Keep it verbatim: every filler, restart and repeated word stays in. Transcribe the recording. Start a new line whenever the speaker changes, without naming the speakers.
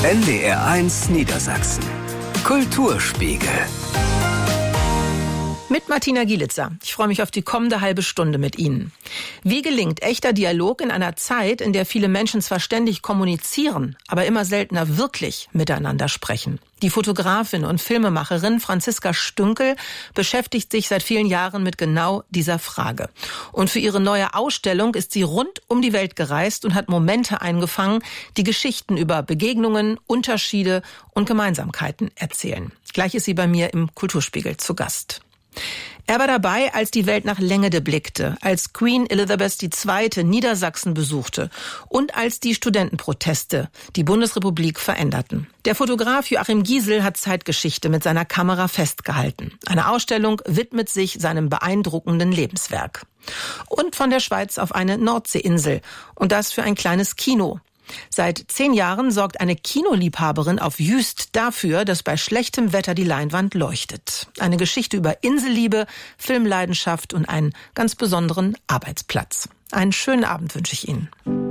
N D R eins Niedersachsen. Kulturspiegel.
Mit Martina Gielitzer. Ich freue mich auf die kommende halbe Stunde mit Ihnen. Wie gelingt echter Dialog in einer Zeit, in der viele Menschen zwar ständig kommunizieren, aber immer seltener wirklich miteinander sprechen? Die Fotografin und Filmemacherin Franziska Stünkel beschäftigt sich seit vielen Jahren mit genau dieser Frage. Und für ihre neue Ausstellung ist sie rund um die Welt gereist und hat Momente eingefangen, die Geschichten über Begegnungen, Unterschiede und Gemeinsamkeiten erzählen. Gleich ist sie bei mir im Kulturspiegel zu Gast. Er war dabei, als die Welt nach Lengede blickte, als Queen Elizabeth die Zweite Niedersachsen besuchte und als die Studentenproteste die Bundesrepublik veränderten. Der Fotograf Joachim Giesel hat Zeitgeschichte mit seiner Kamera festgehalten. Eine Ausstellung widmet sich seinem beeindruckenden Lebenswerk. Und von der Schweiz auf eine Nordseeinsel. Und das für ein kleines Kino. Seit zehn Jahren sorgt eine Kinoliebhaberin auf Jüst dafür, dass bei schlechtem Wetter die Leinwand leuchtet. Eine Geschichte über Inselliebe, Filmleidenschaft und einen ganz besonderen Arbeitsplatz. Einen schönen Abend wünsche ich Ihnen.